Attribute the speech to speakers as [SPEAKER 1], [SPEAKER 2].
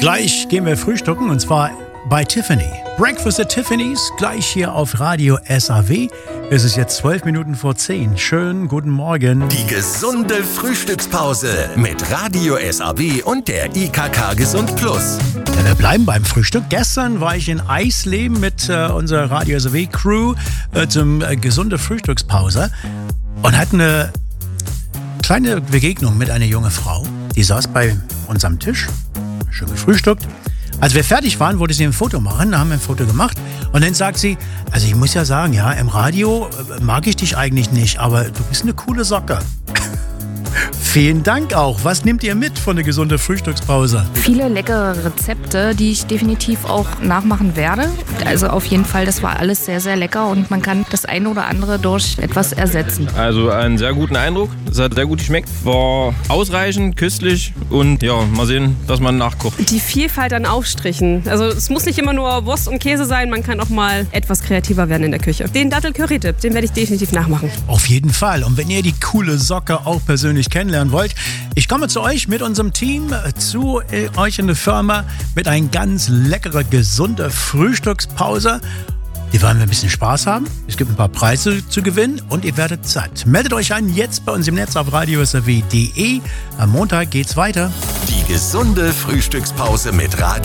[SPEAKER 1] Gleich gehen wir frühstücken und zwar bei Tiffany. Breakfast at Tiffany's, gleich hier auf Radio SAW. Es ist jetzt 12 Minuten vor 10. Schönen guten Morgen.
[SPEAKER 2] Die gesunde Frühstückspause mit Radio SAW und der IKK Gesund Plus.
[SPEAKER 1] Ja, wir bleiben beim Frühstück. Gestern war ich in Eisleben mit unserer Radio SAW Crew zum gesunde Frühstückspause und hatten eine kleine Begegnung mit einer jungen Frau. Die saß bei uns am Tisch, schön gefrühstückt. Als wir fertig waren, wollte sie ein Foto machen, da haben wir ein Foto gemacht und dann sagt sie, also ich muss ja sagen, ja, im Radio mag ich dich eigentlich nicht, aber du bist eine coole Socke. Vielen Dank auch. Was nehmt ihr mit von der gesunden Frühstückspause?
[SPEAKER 3] Viele leckere Rezepte, die ich definitiv auch nachmachen werde. Also auf jeden Fall, das war alles sehr, sehr lecker und man kann das eine oder andere durch etwas ersetzen.
[SPEAKER 4] Also einen sehr guten Eindruck. Es hat sehr gut geschmeckt. War ausreichend, köstlich und ja, mal sehen, dass man nachkocht.
[SPEAKER 5] Die Vielfalt an Aufstrichen. Also es muss nicht immer nur Wurst und Käse sein, man kann auch mal etwas kreativer werden in der Küche. Den Dattel-Curry-Dip, den werde ich definitiv nachmachen.
[SPEAKER 1] Auf jeden Fall. Und wenn ihr die coole Socke auch persönlich kennenlernen wollt, ich komme zu euch mit unserem Team, zu euch in der Firma mit einer ganz leckeren, gesunden Frühstückspause. Die wollen wir ein bisschen Spaß haben. Es gibt ein paar Preise zu gewinnen und ihr werdet satt. Meldet euch an jetzt bei uns im Netz auf radiosaw.de. Am Montag geht's weiter.
[SPEAKER 2] Die gesunde Frühstückspause mit Radio